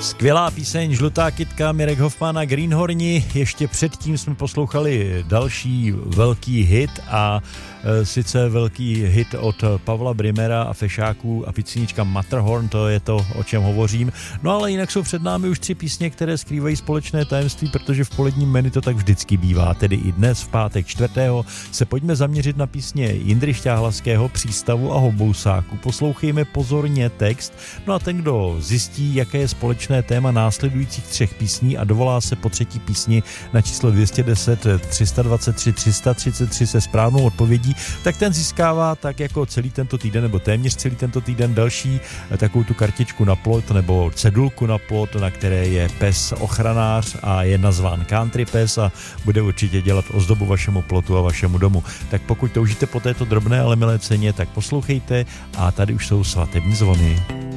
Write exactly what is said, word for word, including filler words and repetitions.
Skvělá píseň Žlutá kytka, Mirek Hoffman a Greenhorni. Ještě předtím jsme poslouchali další velký hit a e, sice velký hit od Pavla Brimera a Fešáků a písnička Matterhorn, to je to, o čem hovořím. No ale jinak jsou před námi už tři písně, které skrývají společné tajemství, protože v poledním menu to tak vždycky bývá, tedy i dnes v pátek čtvrtého se pojďme zaměřit na písně Jindry Šťáhlavského, Přístavu a Hobousáku. Poslouchejme pozorně text, no a ten, kdo zjistí, jaké je společné téma následujících třech písní a dovolá se po třetí písni na číslo dvě stě deset, tři dvacet tři, tři třicet tři se správnou odpovědí, tak ten získává tak jako celý tento týden, nebo téměř celý tento týden další takovou tu kartičku na plot, nebo cedulku na plot, na které je pes ochranář a je nazván Country Pes a bude určitě dělat ozdobu vašemu plotu a vašemu domu. Tak pokud toužíte po této drobné, ale milé ceně, tak poslouchejte a tady už jsou svatební zvony.